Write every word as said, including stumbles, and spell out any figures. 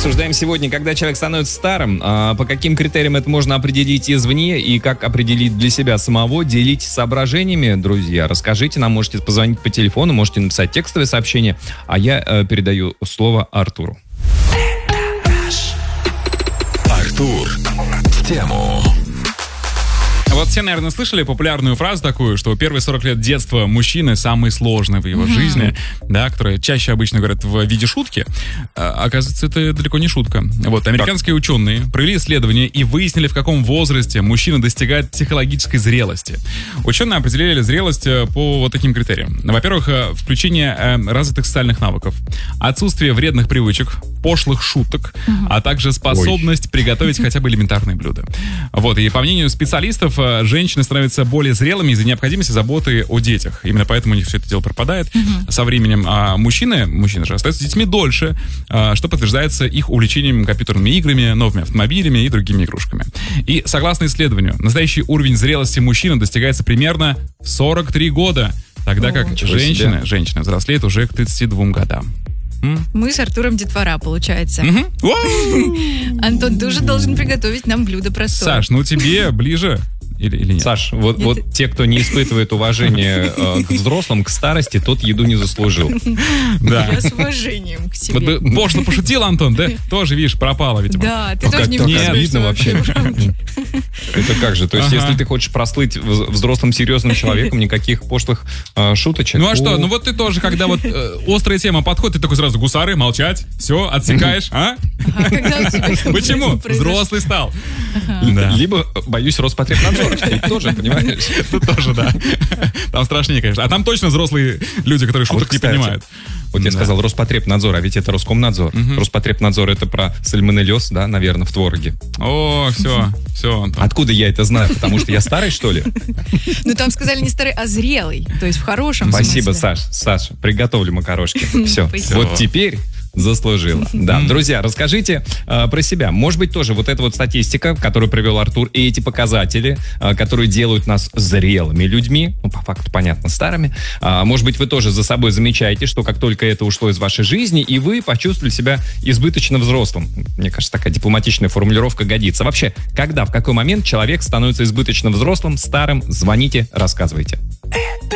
Обсуждаем сегодня, когда человек становится старым, а, по каким критериям это можно определить извне и как определить для себя самого. Делитесь соображениями, друзья. Расскажите нам, можете позвонить по телефону, можете написать текстовое сообщение, а я э, передаю слово Артуру. Артур в тему. Вот все, наверное, слышали популярную фразу такую, что первые сорок лет детства мужчины самые сложные в его mm-hmm. жизни, да, которые чаще обычно говорят в виде шутки. А, оказывается, это далеко не шутка. Вот, американские так. ученые провели исследование и выяснили, в каком возрасте мужчина достигает психологической зрелости. Ученые определили зрелость по вот таким критериям. Во-первых, включение развитых социальных навыков, отсутствие вредных привычек, пошлых шуток, mm-hmm. а также способность Ой. приготовить хотя бы элементарные блюда. Вот, и по мнению специалистов, женщины становятся более зрелыми из-за необходимости заботы о детях. Именно поэтому у них все это дело пропадает mm-hmm. со временем. А мужчины, мужчины же остаются с детьми дольше, что подтверждается их увлечением компьютерными играми, новыми автомобилями и другими игрушками. И согласно исследованию, настоящий уровень зрелости мужчины достигается примерно в сорок три года, тогда О, как женщины, женщины взрослеют уже к тридцати двум годам. Мы с Артуром детвора, получается. Mm-hmm. Антон тоже должен приготовить нам блюдо простое. Саш, ну тебе ближе или, или нет? Саш, вот, вот те, кто не испытывает уважения э, к взрослым, к старости, тот еду не заслужил. Да. Я с уважением к себе. Вот пошло пошутил, Антон, да? Тоже, видишь, пропало, видимо. Да, ты тоже не видно вообще. Это как же? То есть, если ты хочешь прослыть взрослым серьезным человеком, никаких пошлых шуточек. Ну а что? Ну вот ты тоже, когда вот острая тема подходит, ты такой сразу: гусары, молчать, все, отсекаешь, а? Почему? Взрослый стал. Либо боюсь Роспотребнадзора. Тоже, понимаешь? Тут тоже, да. Там страшнее, конечно. А там точно взрослые люди, которые шуток не понимают. Вот я сказал Роспотребнадзор, а ведь это Роскомнадзор. Роспотребнадзор — это про сальмонеллез, да, наверное, в твороге. О, все, все, Антон. Откуда я это знаю? Потому что я старый, что ли? Ну, там сказали не старый, а зрелый. То есть в хорошем смысле. Спасибо, Саш. Саша, приготовлю макарошки. Все. Вот теперь заслужила. Да, друзья, расскажите э, про себя. Может быть, тоже вот эта вот статистика, которую привел Артур, и эти показатели, э, которые делают нас зрелыми людьми, ну, по факту, понятно, старыми. Э, может быть, вы тоже за собой замечаете, что как только это ушло из вашей жизни, и вы почувствовали себя избыточно взрослым. Мне кажется, такая дипломатичная формулировка годится. Вообще, когда, в какой момент человек становится избыточно взрослым, старым? Звоните, рассказывайте.